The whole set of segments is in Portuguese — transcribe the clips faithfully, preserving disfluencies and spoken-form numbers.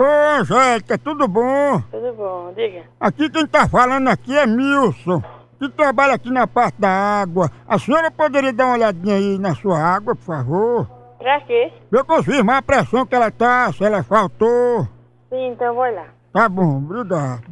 Ô, Angélica, tudo bom? Tudo bom, diga. Aqui quem tá falando aqui é Milson, que trabalha aqui na parte da água. A senhora poderia dar uma olhadinha aí na sua água, por favor? Pra quê? Pra eu confirmar a pressão que ela tá, se ela faltou. Sim, então eu vou olhar. Tá bom, obrigado.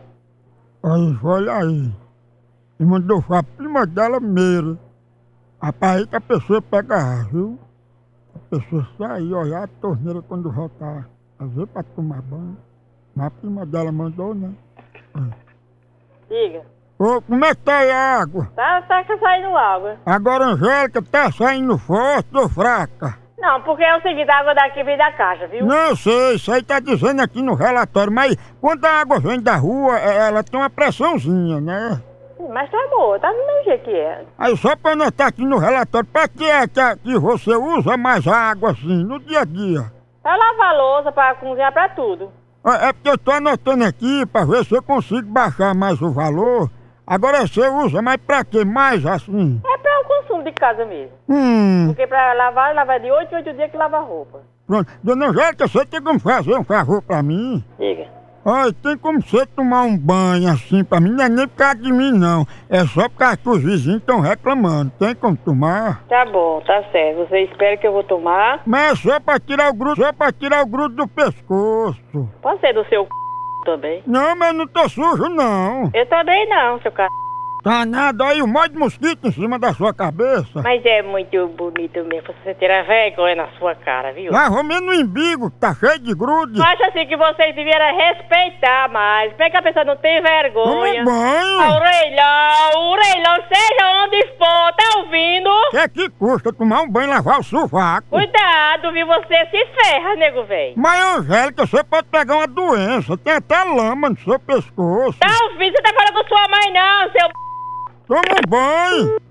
Aí, olha aí. E mandou a prima dela mesmo. Rapaz, aí que a pessoa pega ar, viu? A pessoa sai, olhar a torneira quando voltar. Às vezes pra tomar banho. Mas a prima dela mandou, né? É. Diga. Ô, como é que tá aí a água? Tá, tá saindo água. Agora, Angélica, tá saindo forte ou fraca? Não, porque é o seguinte, a água daqui vem da caixa, viu? Não sei, isso aí tá dizendo aqui no relatório, mas quando a água vem da rua, é- ela tem uma pressãozinha, né? Sim, mas tá boa, tá do mesmo jeito que é. Aí só pra anotar aqui no relatório, pra que é que, a- que você usa mais água assim, no dia a dia? Pra lavar a louça, pra cozinhar, pra tudo. É é porque eu tô anotando aqui pra ver se eu consigo baixar mais o valor. Agora você usa, mas pra que mais assim? É pra o consumo de casa mesmo. Hum, Porque pra lavar, lava de oito em oito dias que lava a roupa. pronto. Dona Angélica, você tem como fazer um favor pra mim? Diga. Olha, tem como você tomar um banho assim pra mim? Não é nem por causa de mim, não. É só por causa que os vizinhos estão reclamando. Tem como tomar? Tá bom, tá certo. Você espera que eu vou tomar. Mas é só pra tirar o grudo, só pra tirar o grudo do pescoço. Pode ser do seu c... também. Não, mas não tô sujo, não. Eu também não, seu c... Tá nada, aí um monte de mosquito em cima da sua cabeça. Mas é muito bonito mesmo, você tirar vergonha na sua cara, viu? Mais ou menos no umbigo, que tá cheio de grude. Eu acho assim que vocês deviam respeitar mais. Como é que a pessoa não tem Toma vergonha? um banho. Ah, orelhão, orelhão, seja onde for, tá ouvindo? O que é que custa tomar um banho e lavar o sovaco? Cuidado, viu? Você se ferra, nego velho. Mas, Angélica, você pode pegar uma doença. Tem até lama no seu pescoço. Tá ouvindo? Você tá falando com sua mãe não, seu... Toma um banho.